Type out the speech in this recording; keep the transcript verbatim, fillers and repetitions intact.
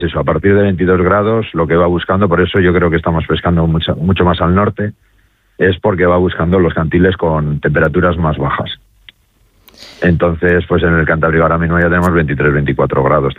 eso, a partir de veintidós grados, lo que va buscando, por eso yo creo que estamos pescando mucho, mucho más al norte, es porque va buscando los cantiles con temperaturas más bajas. Entonces, pues en el Cantábrico ahora mismo ya tenemos veintitrés, veinticuatro grados